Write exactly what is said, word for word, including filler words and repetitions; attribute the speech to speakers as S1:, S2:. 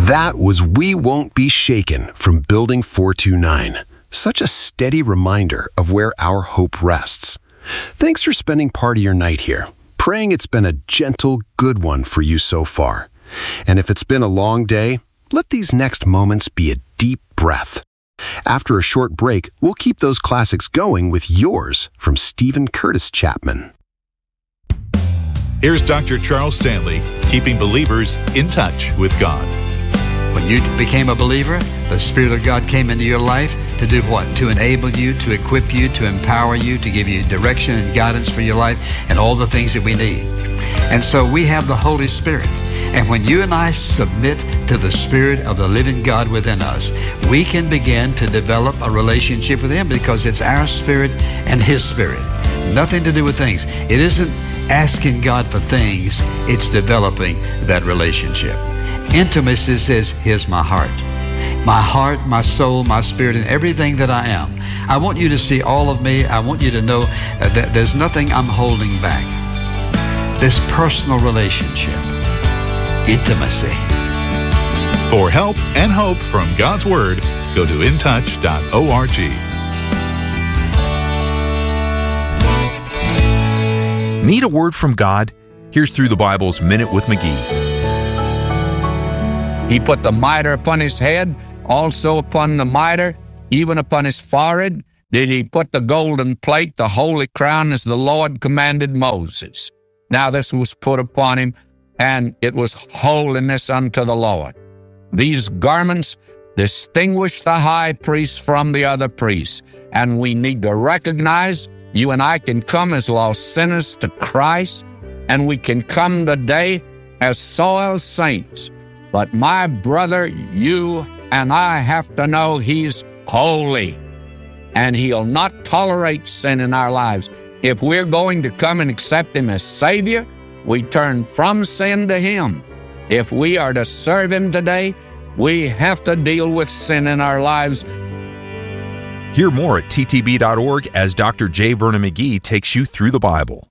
S1: That was We Won't Be Shaken from Building four two nine. Such a steady reminder of where our hope rests. Thanks for spending part of your night here, praying it's been a gentle, good one for you so far. And if it's been a long day, let these next moments be a deep breath. After a short break, we'll keep those classics going with yours from Stephen Curtis Chapman.
S2: Here's Doctor Charles Stanley, keeping believers in touch with God.
S3: When you became a believer, the Spirit of God came into your life to do what? To enable you, to equip you, to empower you, to give you direction and guidance for your life and all the things that we need. And so we have the Holy Spirit. And when you and I submit to the Spirit of the living God within us, we can begin to develop a relationship with Him because it's our spirit and His Spirit. Nothing to do with things. It isn't asking God for things, it's developing that relationship. Intimacy says, here's my heart. My heart, my soul, my spirit, and everything that I am. I want you to see all of me. I want you to know that there's nothing I'm holding back. This personal relationship. Intimacy.
S2: For help and hope from God's Word, go to in touch dot org.
S4: Need a word from God? Here's Through the Bible's Minute with McGee.
S5: He put the mitre upon his head, also upon the mitre, even upon his forehead, did he put the golden plate, the holy crown, as the Lord commanded Moses. Now this was put upon him, and it was holiness unto the Lord. These garments distinguish the high priest from the other priests, and we need to recognize you and I can come as lost sinners to Christ, and we can come today as soiled saints. But my brother, you and I have to know He's holy, and He'll not tolerate sin in our lives. If we're going to come and accept Him as Savior, we turn from sin to Him. If we are to serve Him today, we have to deal with sin in our lives.
S4: Hear more at T T B dot org as Doctor J. Vernon McGee takes you through the Bible.